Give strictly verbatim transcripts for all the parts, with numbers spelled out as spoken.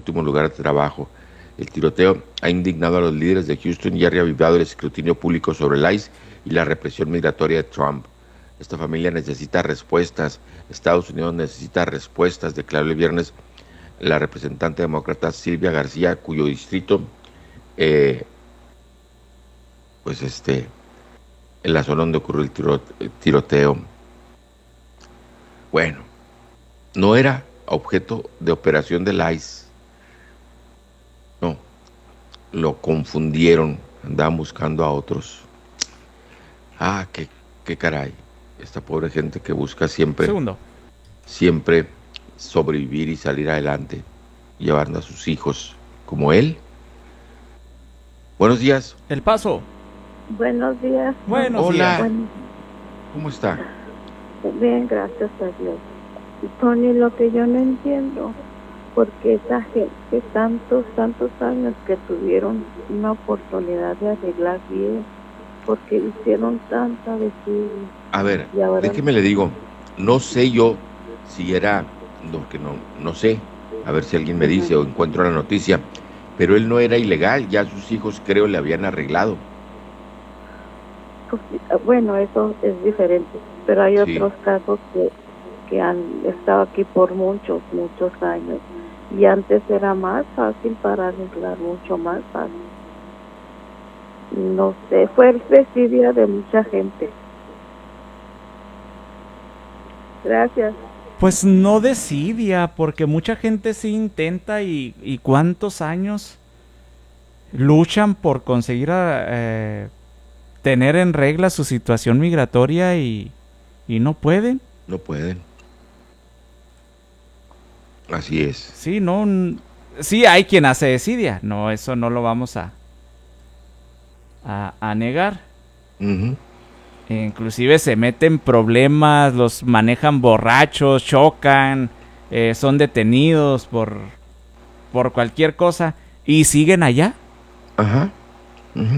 último lugar de trabajo. El tiroteo ha indignado a los líderes de Houston y ha reavivado el escrutinio público sobre el ICE y la represión migratoria de Trump. Esta familia necesita respuestas. Estados Unidos necesita respuestas, declaró el viernes la representante demócrata Silvia García, cuyo distrito, eh, pues este, en la zona donde ocurrió el, tiro, el tiroteo. Bueno, no era objeto de operación del ICE. No, lo confundieron, andaban buscando a otros. Ah, qué, qué caray. Esta pobre gente que busca siempre, Segundo. siempre sobrevivir y salir adelante, llevando a sus hijos como él. Buenos días. El Paso. Buenos días. Buenos Hola. días. Bueno, ¿Cómo está? bien, gracias a Dios. Tony, lo que yo no entiendo, porque esa gente, tantos, tantos años que tuvieron una oportunidad de arreglar bien, porque hicieron tanta desidia. A ver, Y ahora déjeme le digo, no sé yo si era, lo que no, no sé, a ver si alguien me dice o encuentro la noticia, pero él no era ilegal, ya sus hijos creo le habían arreglado. pues, bueno, eso es diferente, pero hay Sí. otros casos que, que han estado aquí por muchos, muchos años. Y antes era más fácil para arreglar, mucho más fácil. No sé, fue el desidia de mucha gente. Gracias. Pues no desidia, porque mucha gente sí intenta y, y cuántos años luchan por conseguir eh, tener en regla su situación migratoria y, y no pueden. No pueden. Así es. Sí, no. n- Sí hay quien hace desidia. No, eso no lo vamos a, a, a negar. Ujú. E inclusive se meten problemas, los manejan borrachos, chocan, eh, son detenidos por, por cualquier cosa y siguen allá. Ajá. Ujú.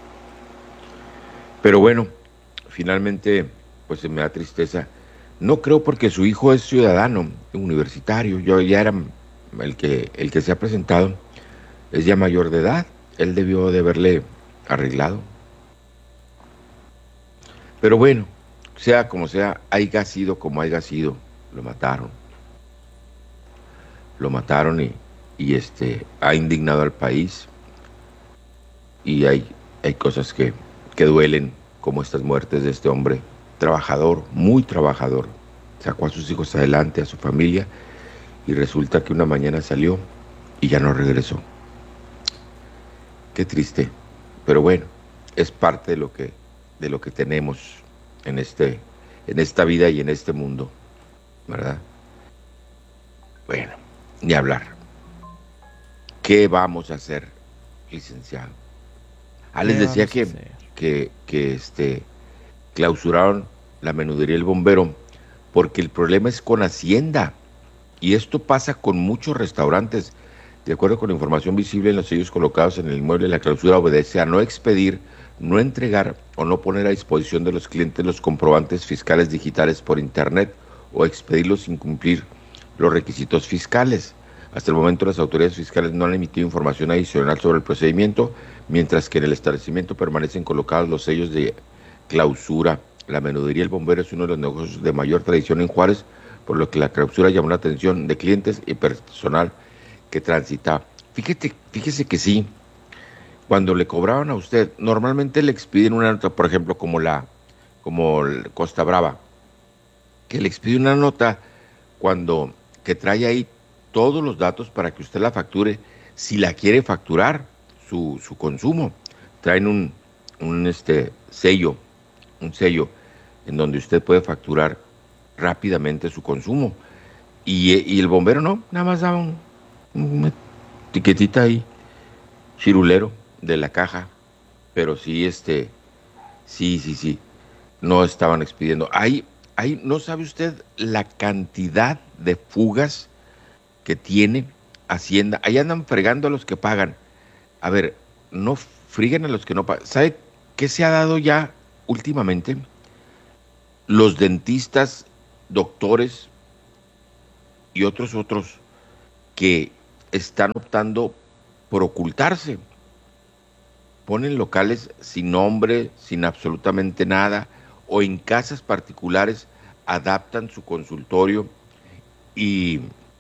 Pero bueno, finalmente, pues se me da tristeza. No creo porque su hijo es ciudadano universitario. Yo ya era el que, el que se ha presentado, es ya mayor de edad. Él debió de haberle arreglado. Pero bueno, sea como sea, haya sido como haya sido, lo mataron. Lo mataron y, y este ha indignado al país. Y hay, hay cosas que, que duelen, como estas muertes de este hombre trabajador, muy trabajador. Sacó a sus hijos adelante, a su familia, y resulta que una mañana salió y ya no regresó. Qué triste, pero bueno, es parte de lo que, de lo que tenemos en, este, en esta vida y en este mundo, ¿verdad? Bueno, ni hablar. ¿Qué vamos a hacer, licenciado? Ah, les ¿Qué decía vamos a que, hacer? que, que este, clausuraron la menudería El Bombero porque el problema es con Hacienda. Y esto pasa con muchos restaurantes. De acuerdo con la información visible en los sellos colocados en el inmueble, la clausura obedece a no expedir, no entregar o no poner a disposición de los clientes los comprobantes fiscales digitales por Internet o expedirlos sin cumplir los requisitos fiscales. Hasta el momento las autoridades fiscales no han emitido información adicional sobre el procedimiento, mientras que en el establecimiento permanecen colocados los sellos de clausura. La menudería El Bombero es uno de los negocios de mayor tradición en Juárez, por lo que la clausura llamó la atención de clientes y personal que transita. Fíjate, fíjese que sí, cuando le cobraban a usted, normalmente le expiden una nota, por ejemplo, como la, como el Costa Brava, que le expide una nota cuando, que trae ahí todos los datos para que usted la facture, si la quiere facturar, su, su consumo. Traen un, un este, sello, un sello en donde usted puede facturar rápidamente su consumo. Y, y el bombero no, nada más daba un, una etiquetita ahí, chirulero de la caja, pero sí, este, sí, sí, sí, no estaban expidiendo. Ahí, ahí, ¿no sabe usted la cantidad de fugas que tiene Hacienda? Ahí andan fregando a los que pagan. A ver, no friguen a los que no pagan. ¿Sabe qué se ha dado ya últimamente? Los dentistas, doctores y otros otros que están optando por ocultarse. Ponen locales sin nombre, sin absolutamente nada, o en casas particulares adaptan su consultorio y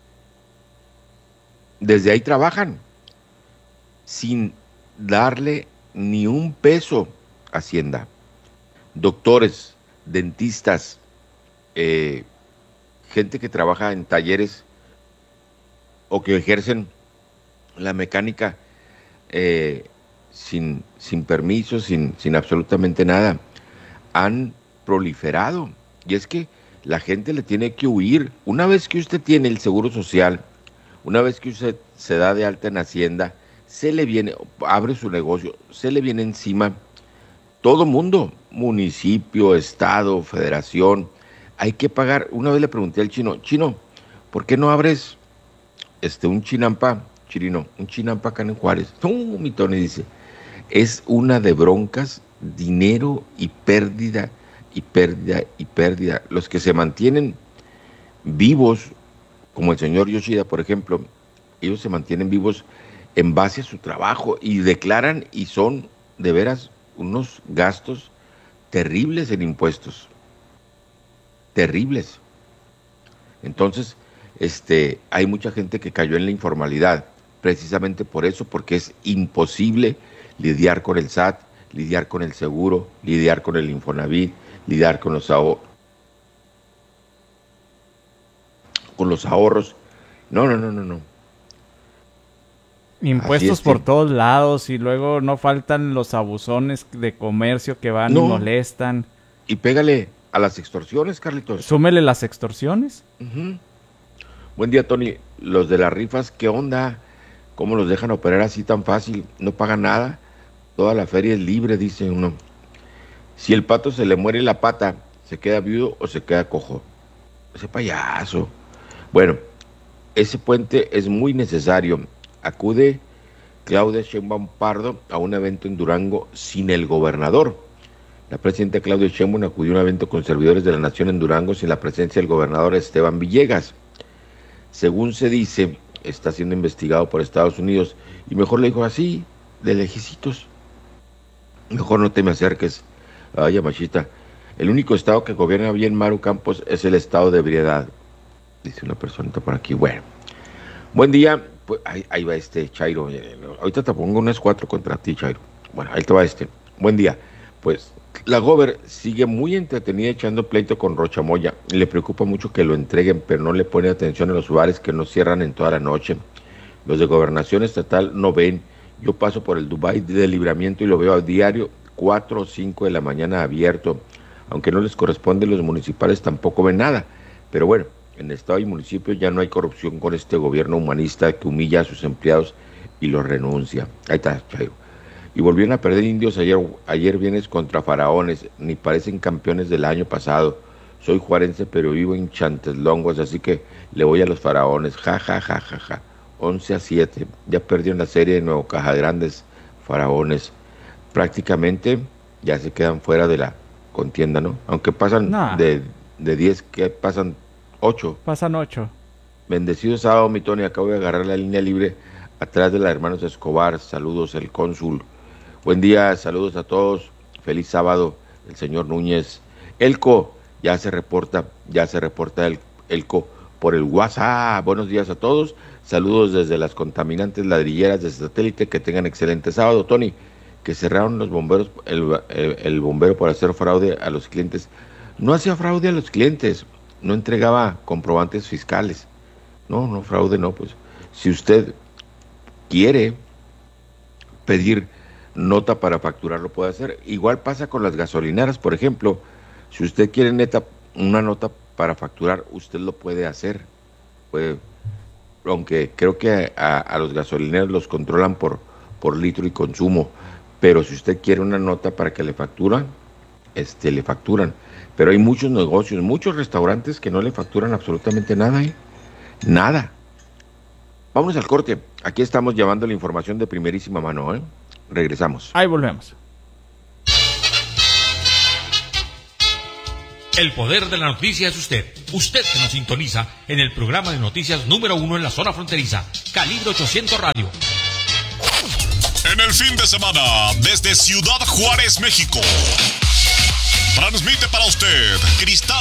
desde ahí trabajan sin darle ni un peso a Hacienda. Doctores, dentistas, eh, gente que trabaja en talleres o que ejercen la mecánica eh, sin, sin permiso, sin, sin absolutamente nada, han proliferado. Y es que la gente le tiene que huir. Una vez que usted tiene el seguro social, una vez que usted se da de alta en Hacienda, se le viene, abre su negocio, se le viene encima todo mundo, municipio, estado, federación. Hay que pagar. Una vez le pregunté al chino, chino, ¿por qué no abres este, un chinampa, chirino, un chinampa acá en Juárez? No, mi Tony dice, es una de broncas, dinero y pérdida, y pérdida, y pérdida. Los que se mantienen vivos, como el señor Yoshida, por ejemplo, ellos se mantienen vivos en base a su trabajo y declaran y son de veras unos gastos terribles en impuestos. Terribles. Entonces, este, hay mucha gente que cayó en la informalidad, precisamente por eso, porque es imposible lidiar con el S A T, lidiar con el seguro, lidiar con el Infonavit, lidiar con los ahorros, con los ahorros. No, no, no, no, no. Impuestos por todos lados y luego no faltan los abusones de comercio que van no. y molestan. Y pégale a las extorsiones, Carlitos. Súmele las extorsiones. Uh-huh. Buen día, Tony. Los de las rifas, ¿qué onda? ¿Cómo los dejan operar así tan fácil? No pagan nada. Toda la feria es libre, dice uno. Si el pato se le muere la pata, ¿se queda viudo o se queda cojo? Ese payaso. Bueno, ese puente es muy necesario. Acude Claudia Sheinbaum Pardo a un evento en Durango sin el gobernador. La presidenta Claudia Sheinbaum acudió a un evento con servidores de la nación en Durango sin la presencia del gobernador Esteban Villegas. Según se dice, está siendo investigado por Estados Unidos y mejor le dijo así, de lejecitos. Mejor no te me acerques. Ay, machita. El único estado que gobierna bien Maru Campos es el estado de ebriedad. Dice una personita por aquí. Bueno. Buen día. Pues ahí, ahí va este, Chairo. Ahorita te pongo unas cuatro contra ti, Chairo. Bueno, ahí te va este. Buen día. Pues la Gober sigue muy entretenida echando pleito con Rocha Moya. Le preocupa mucho que lo entreguen, pero no le pone atención a los bares que no cierran en toda la noche. Los de Gobernación Estatal no ven. Yo paso por el Dubái de Libramiento y lo veo a diario, cuatro o cinco de la mañana abierto. Aunque no les corresponde, los municipales tampoco ven nada. Pero bueno, en el estado y municipio ya no hay corrupción con este gobierno humanista que humilla a sus empleados y los renuncia. Ahí está, Chairo. Y volvieron a perder indios ayer, ayer viernes contra faraones, ni parecen campeones del año pasado. Soy juarense, pero vivo en Chanteslongos, así que le voy a los faraones. Ja, ja, ja, ja, ja. once a siete. Ya perdieron la serie de Nuevo Cajagrandes, faraones. Prácticamente ya se quedan fuera de la contienda, ¿no? Aunque pasan nah. de, de diez, que pasan ocho. Pasan ocho. Bendecido sábado, mi Tony. Acabo de agarrar la línea libre atrás de la hermanos Escobar. Saludos, el cónsul. Buen día, saludos a todos. Feliz sábado, el señor Núñez. Elco, ya se reporta, ya se reporta el Elco por el WhatsApp. Buenos días a todos. Saludos desde las contaminantes ladrilleras de satélite. Que tengan excelente sábado, Tony. Que cerraron los bomberos, el, el, el bombero por hacer fraude a los clientes. No hacía fraude a los clientes, no entregaba comprobantes fiscales. No, no, fraude no, pues. Si usted quiere pedir nota para facturar, lo puede hacer. Igual pasa con las gasolineras, por ejemplo. Si usted quiere neta una nota para facturar, usted lo puede hacer. Puede, aunque creo que a, a los gasolineros los controlan por, por litro y consumo. Pero si usted quiere una nota para que le facturan, este, le facturan. Pero hay muchos negocios, muchos restaurantes que no le facturan absolutamente nada, ¿eh? Nada. Vámonos al corte. Aquí estamos llevando la información de primerísima mano, ¿eh? Regresamos. Ahí volvemos. El poder de la noticia es usted. Usted que nos sintoniza en el programa de noticias número uno en la zona fronteriza, Calibre ochocientos Radio. En el fin de semana, desde Ciudad Juárez, México, transmite para usted Cristal